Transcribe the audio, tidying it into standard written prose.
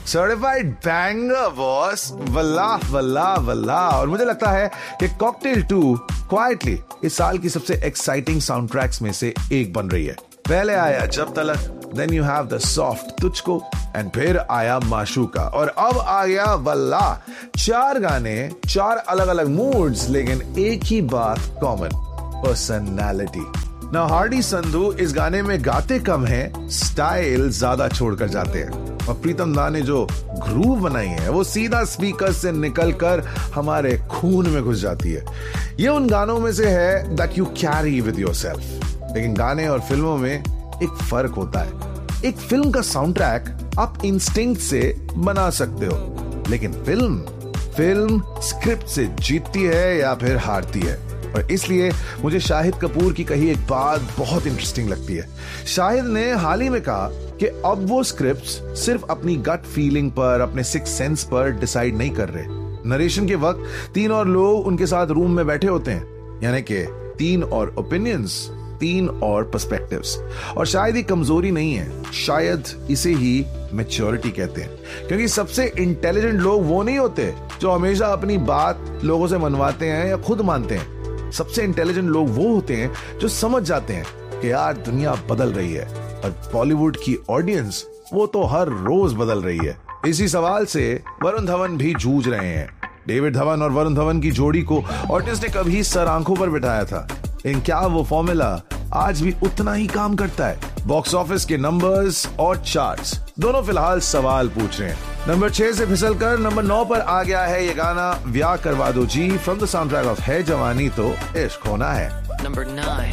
Certified banger boss, वल्लाह वल्लाह वल्लाह। और मुझे लगता है कि कॉकटेल 2 क्वाइटली इस साल की सबसे एक्साइटिंग साउंड ट्रैक्स में से एक बन रही है। पहले आया जब तलक, then you have the soft तुझको, एंड फिर आया माशूका, और अब आ गया वल्लाह। 4 गाने, 4 अलग अलग मूड्स, लेकिन एक ही बात कॉमन, पर्सनालिटी। ना हार्डी संधू इस गाने में गाते कम हैं, स्टाइल ज्यादा छोड़कर जाते हैं। और प्रीतम दा ने जो ग्रूव बनाई है वो सीधा स्पीकर से निकलकर हमारे खून में घुस जाती है। ये उन गानों में से है that you carry with yourself. लेकिन गाने और फिल्मों में एक फर्क होता है। एक फिल्म का साउंड ट्रैक आप इंस्टिंक्ट से बना सकते हो, लेकिन फिल्म स्क्रिप्ट से जीतती है या फिर हारती है। और इसलिए मुझे शाहिद कपूर की कही एक बात बहुत इंटरेस्टिंग लगती है। शाहिद ने हाल ही में कहा कि अब वो स्क्रिप्ट्स सिर्फ अपनी गट फीलिंग पर, अपने सिक्स सेंस पर डिसाइड नहीं कर रहे। नरेशन के वक्त 3 और लोग उनके साथ रूम में बैठे होते हैं, यानी कि 3 और ओपिनियंस, 3 और पर्सपेक्टिव्स। और शायद ये कमजोरी नहीं है, शायद इसे ही मैच्योरिटी कहते हैं। क्योंकि सबसे इंटेलिजेंट लोग वो नहीं होते जो हमेशा अपनी बात लोगों से मनवाते हैं या खुद मानते हैं। सबसे इंटेलिजेंट लोग वो होते हैं जो समझ जाते हैं कि यार दुनिया बदल रही है, और बॉलीवुड की ऑडियंस वो तो हर रोज बदल रही है। इसी सवाल से वरुण धवन भी जूझ रहे हैं। डेविड धवन और वरुण धवन की जोड़ी को ऑडियंस ने कभी सर आंखों पर बिठाया था, लेकिन क्या वो फॉर्मूला आज भी उतना ही काम करता है? बॉक्स ऑफिस के नंबर्स और चार्ट्स दोनों फिलहाल सवाल पूछ रहे हैं। नंबर 6 से फिसलकर नंबर 9 पर आ गया है ये गाना, व्याह करवा दो जी, from the sound track of है जवानी तो इश्क होना है। Number 9.